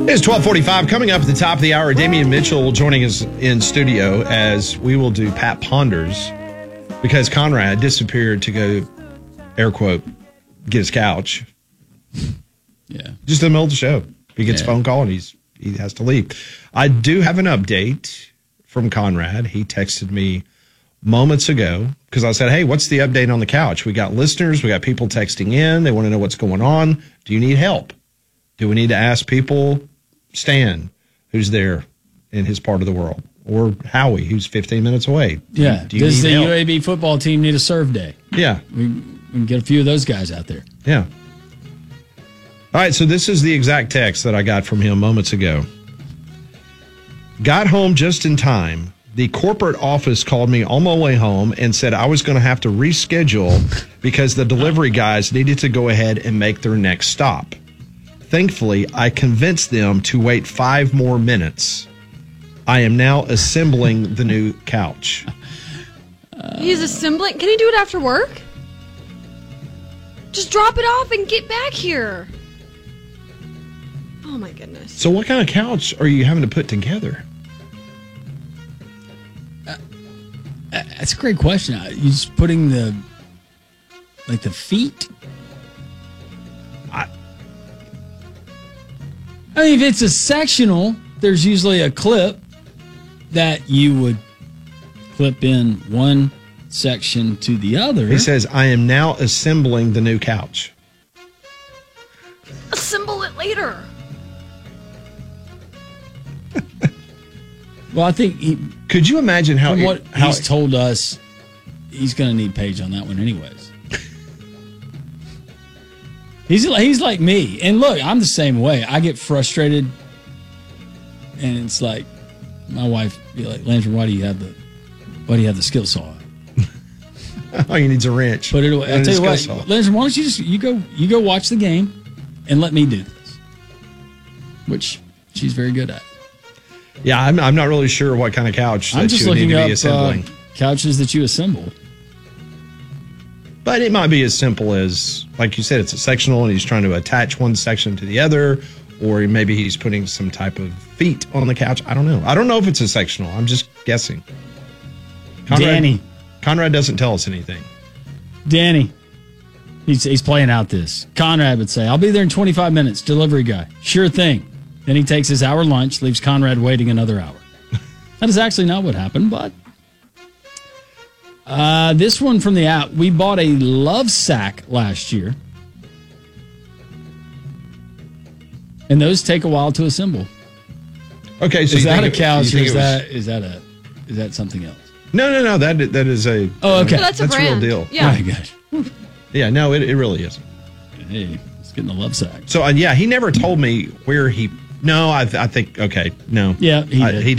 It's 12:45. Coming up at the top of the hour, Damian Mitchell joining us in studio as we will do Pat Ponders because Conrad disappeared to go, air quote, get his couch. Yeah. Just in the middle of the show. He gets a phone call and he has to leave. I do have an update from Conrad. He texted me moments ago because I said, hey, what's the update on the couch? We got listeners. We got people texting in. They want to know what's going on. Do you need help? Do we need to ask people? Stan, who's there in his part of the world, or Howie, who's 15 minutes away. Yeah. Does the UAB football team need a serve day? Yeah. We can get a few of those guys out there. Yeah. All right, so this is the exact text that I got from him moments ago. Got home just in time. The corporate office called me on my way home and said I was going to have to reschedule because the delivery guys needed to go ahead and make their next stop. Thankfully, I convinced them to wait 5 more minutes. I am now assembling the new couch. He's assembling? Can he do it after work? Just drop it off and get back here. Oh, my goodness. So what kind of couch are you having to put together? That's a great question. You just putting the feet? I mean, if it's a sectional, there's usually a clip that you would clip in one section to the other. He says, I am now assembling the new couch. Assemble it later. Well, I think could you imagine how he's told us he's going to need Paige on that one anyways. He's like me. And look, I'm the same way. I get frustrated and it's like my wife be like, Landry, why do you have the skill saw? All you need's a wrench. Put it away. I'll tell you what, Landry, why don't you go watch the game and let me do this? Which she's very good at. Yeah, I'm not really sure what kind of couch that you would need to be assembling. Couches that you assemble. But it might be as simple as, like you said, it's a sectional and he's trying to attach one section to the other, or maybe he's putting some type of feet on the couch. I don't know. I don't know if it's a sectional. I'm just guessing. Conrad doesn't tell us anything. Danny, he's playing out this. Conrad would say, I'll be there in 25 minutes, delivery guy. Sure thing. Then he takes his hour lunch, leaves Conrad waiting another hour. That is actually not what happened, but this one from the app, we bought a love sack last year. And those take a while to assemble. Okay, so is that a couch or is that something else? No. That is a okay. That's a brand. Real deal. Yeah. Oh, good. Yeah, no, it really is. Hey, he's getting a love sack. So yeah, he never told me where he. No, I think okay. No. Yeah, he did.